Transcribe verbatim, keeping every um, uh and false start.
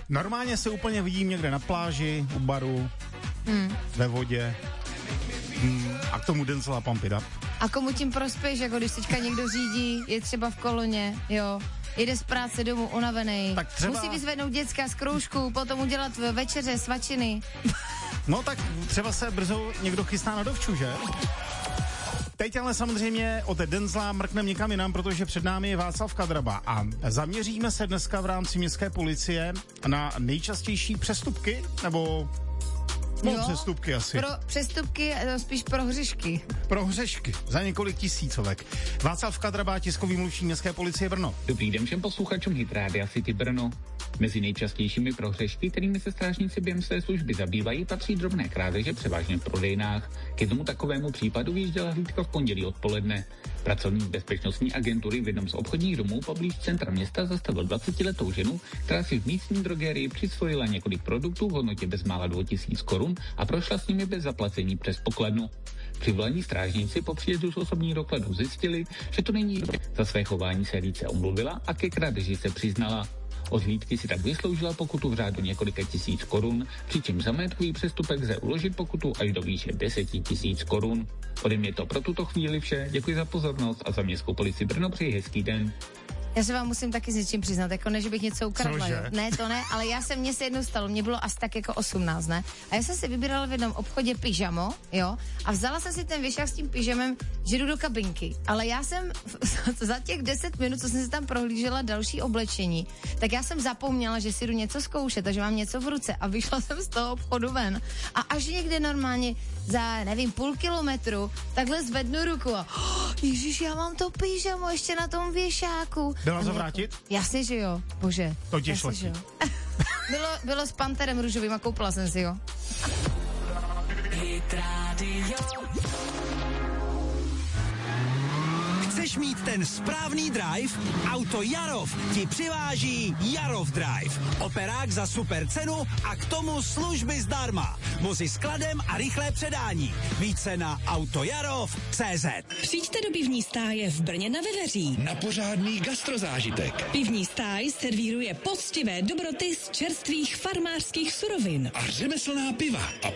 Normálně se úplně vidím někde na pláži, u baru, hmm. ve vodě hmm. a k tomu Denzela Pump It Up. A komu tím prospěš, jako když teďka někdo řídí, je třeba v koloně, jo, jede z práce domů unavený, třeba... musí vyzvednout děcka z kroužku, potom udělat večeře, svačiny. No tak třeba se brzo někdo chystá na dovču, že? Teď ale samozřejmě od Denzela mrkneme někam jinam, protože před námi je Václav Kadraba a zaměříme se dneska v rámci městské policie na nejčastější přestupky, nebo... No, jo, přestupky asi. Pro přestupky, spíš pro hřešky. Pro hřešky, za několik tisícovek. Václav Kadraba, tiskový mluvčí městské policie Brno. Dobrý den všem posluchačům Hit Rádia City Brno. Mezi nejčastějšími prohřešky, kterými se strážníci během své služby zabývají, patří drobné krádeže převážně v prodejnách. K jednomu takovému případu vyjížděla hlídka v pondělí odpoledne. Pracovník bezpečnostní agentury v jednom z obchodních domů poblíž centra města zastavil dvacetiletou ženu, která si v místní drogerii přisvojila několik produktů v hodnotě bezmála dvě tisíce korun a prošla s nimi bez zaplacení přes pokladnu. Při volení strážníci po příjezdu z osobní dokladu zjistili, že to není za své chování se více omluvila a ke krádeži se přiznala. Od hlídky si tak vysloužila pokutu v řádu několika tisíc korun, přičemž za majetkový přestupek lze uložit pokutu až do výše deset tisíc korun. Ode mě to pro tuto chvíli vše, děkuji za pozornost a za městskou policii Brno přeji hezký den. Já se vám musím taky s něčím přiznat, jako ne, že bych něco ukradla, jo. Ne, to ne, ale já jsem, mně se jednou stalo, mě bylo asi tak jako osmnáct, ne? A já jsem si vybírala v jednom obchodě pyžamo, jo, a vzala jsem si ten věšák s tím pyžamem, že jdu do kabinky, ale já jsem za těch deset minut, co jsem si tam prohlížela další oblečení, tak já jsem zapomněla, že si jdu něco zkoušet, takže mám něco v ruce a vyšla jsem z toho obchodu ven a až někde normálně za, nevím, půl kilometru, takhle zvednu ruku a oh, ježiš, já mám to pyžamo ještě na tom věšáku. Dala to vrátit? Jasně, že jo, bože. To ti šletí. bylo, bylo s panterem růžovým a koupila jsem si ho. Hit Radio. Chceš mít ten správný drive? Auto Jarov ti přiváží Jarov Drive. Operák za super cenu a k tomu služby zdarma. Vozy s kladem a rychlé předání. Více na autojarov tečka cé zet. Přijďte do pivní stáje v Brně na Veveří. Na pořádný gastrozážitek. Pivní stáj servíruje poctivé dobroty z čerstvých farmářských surovin. A řemeslná piva. A